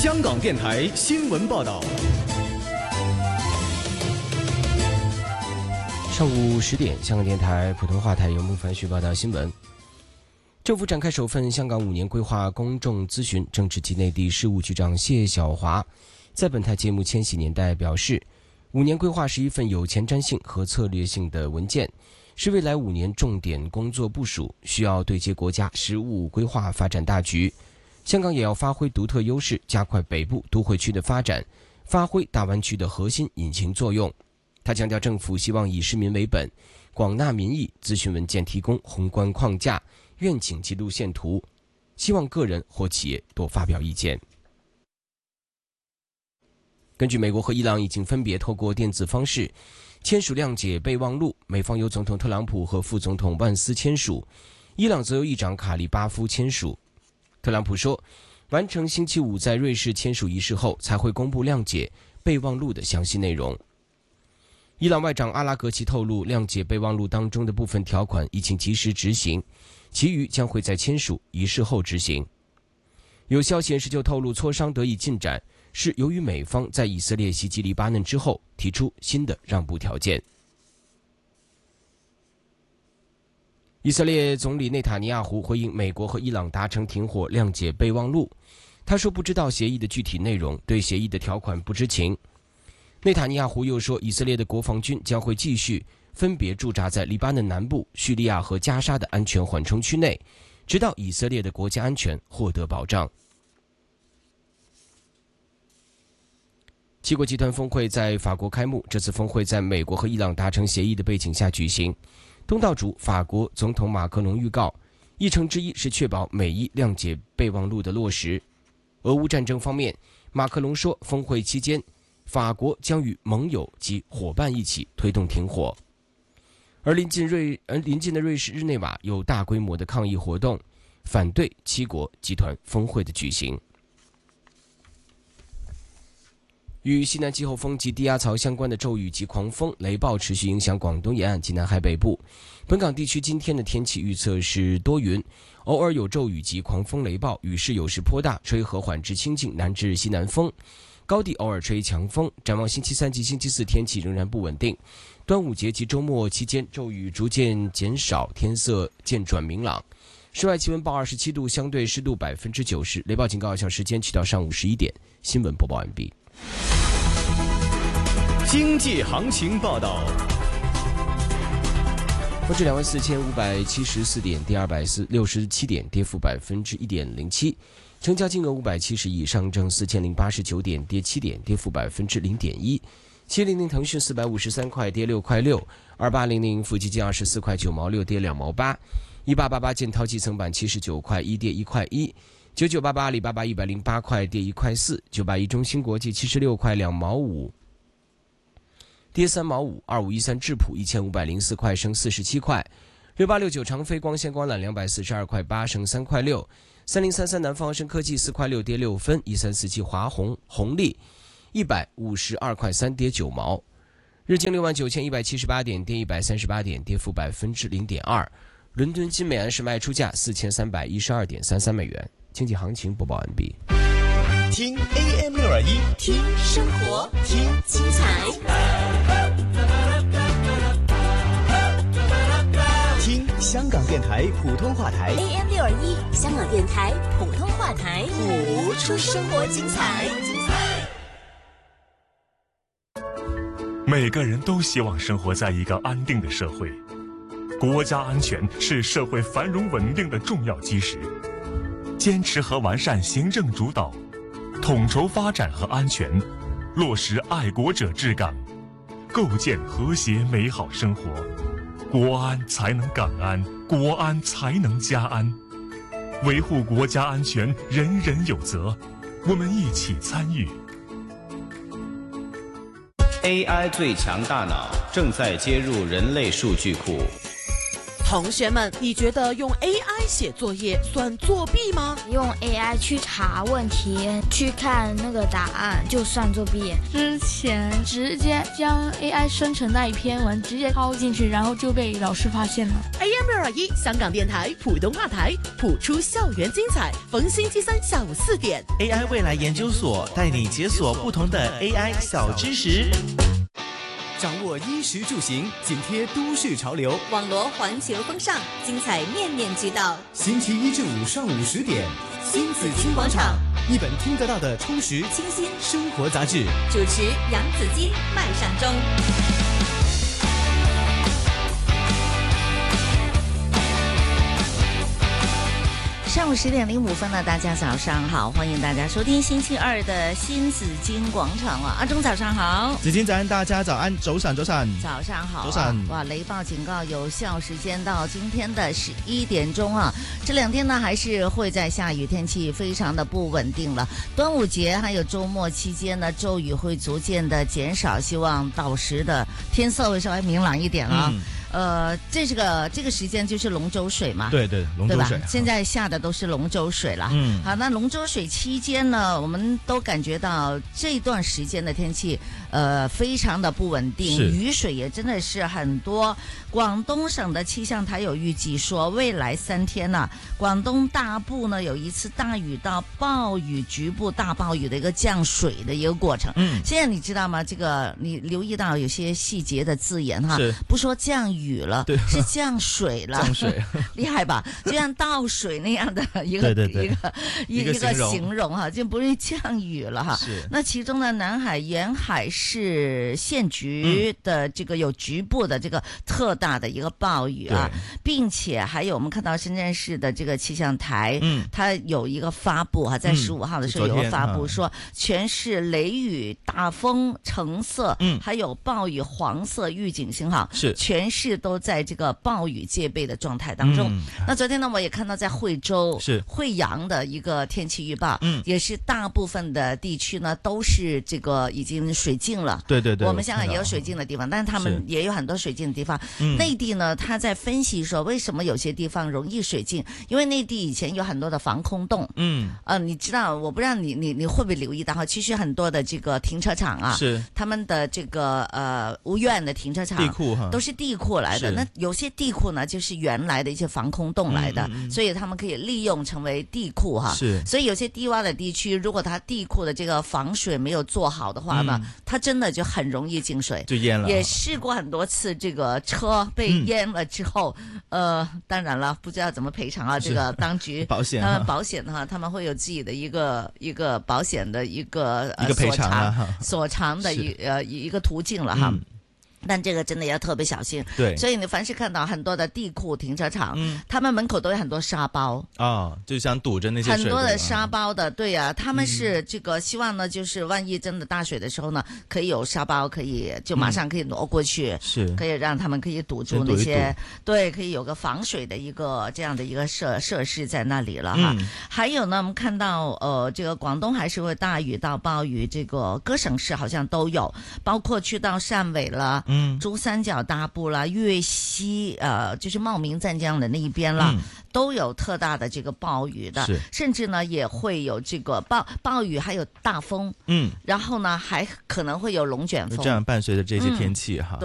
香港电台新闻报道。 上午10点，香港电台普通话台由孟凡旭报道新闻。政府展开首份香港5年规划公众咨询，政治及内地事务局长谢晓华在本台节目《千禧年代》表示，5年规划是一份有前瞻性和策略性的文件，是未来5年重点工作部署，需要对接国家实务规划发展大局。香港也要发挥独特优势，加快北部都会区的发展，发挥大湾区的核心引擎作用。他强调，政府希望以市民为本，广纳民意，咨询文件提供宏观框架、愿景及路线图，希望个人或企业多发表意见。根据美国和伊朗已经分别透过电子方式签署谅解备忘录，美方由总统特朗普和副总统万斯签署，伊朗则由议长卡利巴夫签署。特朗普说，完成星期五在瑞士签署仪式后，才会公布谅解备忘录的详细内容。伊朗外长阿拉格齐透露，谅解备忘录当中的部分条款已经及时执行，其余将会在签署仪式后执行。有消息人士就透露，磋商得以进展，是由于美方在以色列袭击黎巴嫩之后提出新的让步条件。以色列总理内塔尼亚胡回应美国和伊朗达成停火谅解备忘录，他说不知道协议的具体内容，对协议的条款不知情。内塔尼亚胡又说，以色列的国防军将会继续分别驻扎在黎巴嫩南部、叙利亚和加沙的安全缓冲区内，直到以色列的国家安全获得保障。七国集团峰会在法国开幕，这次峰会在美国和伊朗达成协议的背景下举行。东道主法国总统马克龙预告，议程之一是确保美伊谅解备忘录的落实。俄乌战争方面，马克龙说，峰会期间法国将与盟友及伙伴一起推动停火。而邻近的瑞士日内瓦有大规模的抗议活动，反对七国集团峰会的举行。与西南季候风及低压槽相关的骤雨及狂风、雷暴持续影响广东沿岸及南海北部。本港地区今天的天气预测是多云，偶尔有骤雨及狂风雷暴，雨势有时颇大，吹和缓至清劲南至西南风，高地偶尔吹强风。展望星期3及星期4天气仍然不稳定，端午节及周末期间骤雨逐渐减少，天色渐转明朗。室外气温报27度，相对湿度90%，雷暴警告有效时间起到上午11点。新闻播报完毕。 经济行情报道。 沪指24574点，跌267点，跌幅1.07%。成交金额570亿，上证4089点，跌7点，跌幅0.1%。700腾讯453块，跌6块6。2800富基金24块9毛6，跌2毛8。1888建滔基层板79块1，跌1块1。9988阿里巴巴108块，跌1块4。981中芯国际76块2毛5，跌3毛5。2513智普1504块，升47块。6869长飞光纤光缆242块8，升3块6。3033南方生科技4块6，跌6分。1347华红利152块3，跌9毛。日经69178点，跌138点，跌幅0.2%。伦敦金美安市卖出价4312.33美元。经济行情播报完毕。 听 AM621， 听生活，听精彩， 听香港电台普通话台 AM621，香港电台普通话台，谱出生活精彩。 每个人都希望生活在一个安定的社会，国家安全是社会繁荣稳定的重要基石。坚持和完善行政主导，统筹发展和安全，落实爱国者治港，构建和谐美好生活。国安才能港安，国安才能家安。维护国家安全，人人有责，我们一起参与。 AI 最强大脑正在接入人类数据库。 同学们，你觉得用 AI 写作业算作弊吗？ 用 AI 去查问题，去看那个答案，就算作弊。 之前直接将 AI 生成那一篇文直接抄进去，然后就被老师发现了。 AM621 香港电台普通话台，谱出校园精彩。逢星期三下午4点 ，AI 未来研究所带你解锁不同的 AI 小知识。 掌握衣食住行，紧贴都市潮流， 网罗环球风尚，精彩面面俱到。 星期一至五上午10点， 新紫金广场， 一本听得到的充实清新生活杂志。 主持杨紫金、麦尚中。 上午10点05分呢，大家早上好，欢迎大家收听星期二的新紫金廣場啊！阿中早上好， 紫金早安，大家早安，早晨，早晨， 早上好、啊， 早晨！ 哇，雷暴警告有效时间到今天的11點鐘啊！這兩天呢，還是會在下雨，天氣非常的不穩定了。端午節還有週末期間呢，驟雨會逐漸的減少，希望到時的天色會稍微明朗一點啊。這個時間就是龍舟水嘛， 對，龍舟水， 現在下的都是龍舟水了。好，那龍舟水期間呢，我們都感覺到這段時間的天氣，非常的不穩定，雨水也真的是很多。廣東省的氣象台有預計說，未來3天呢，廣東大部呢有一次大雨到暴雨，局部大暴雨的一個降水的一個過程。現在你知道嗎？這個你留意到有些細節的字眼哈，不說降雨了，是降水了， 降水厲害吧？就像倒水那樣的一個形容哈，就不是降雨了哈。那其中呢，南海沿海市縣局的這個有局部的這個特大的一個暴雨啊，並且還有我們看到深圳市的這個氣象台，它有一個發布哈，在15號的時候有個發布說，全市雷雨大風橙色，還有暴雨黃色預警信號，全市都在這個暴雨戒備的狀態當中。那昨天呢，我也看到在惠州、惠陽的一個天氣預報，也是大部分的地區呢都是這個已經水盡了。對，我們香港也有水盡的地方，但是他們也有很多水盡的地方。內地呢，他在分析說，為什麼有些地方容易水盡？因為內地以前有很多的防空洞。你知道，我不知道你會不會留意到哈？其實很多的這個停車場啊，他們的這個屋苑的停車場地庫哈，都是地庫來的。那有些地庫呢，就是原來的一些防空洞來的，所以他們可以利用成為地庫哈。所以有些低洼的地區，如果它地庫的這個防水沒有做好的話呢，它真的就很容易進水，就淹了。也試過很多次，這個車被淹了之後，當然了，不知道怎麼賠償啊。這個當局保險哈，他們會有自己的一個保險的一個所償的一個途徑了哈。但這個真的要特別小心，對，所以你凡是看到很多的地庫停車場，他們門口都有很多沙包啊，就想堵着那些水，很多的沙包的，對啊，他們是這個希望呢，就是萬一真的大水的時候呢，可以有沙包，可以就馬上可以挪過去，是可以讓他們可以堵住那些，對，可以有個防水的一個這樣的一個設施在那裡了哈。還有呢，我們看到這個廣東還是會大雨到暴雨，這個各省市好像都有，包括去到汕尾了。珠三角大部啦，粵西就是茂名湛江的那一邊啦，都有特大的這個暴雨的，甚至呢也會有這個暴雨，還有大風，然後呢還可能會有龍捲風。這樣伴隨着這些天氣哈。